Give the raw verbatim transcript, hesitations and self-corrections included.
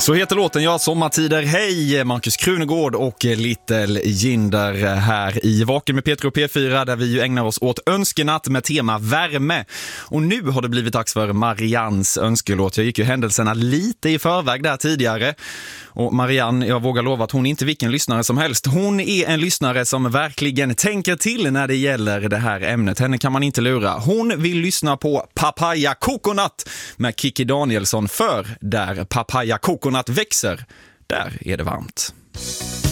Så heter låten, ja, Sommartider. Hej, Markus Krunegård och Little Jinder här i Vaken med Peter och P fyra, där vi ju ägnar oss åt önskenatt med tema värme. Och nu har det blivit dags för Mariannes önskelåt. Jag gick ju händelserna lite i förväg där tidigare. Och Marianne, jag vågar lova att hon är inte vilken lyssnare som helst. Hon är en lyssnare som verkligen tänker till när det gäller det här ämnet. Henne kan man inte lura. Hon vill lyssna på Papaya Coconut med Kikki Danielsson, för där Papaya Coconut växer, där är det varmt.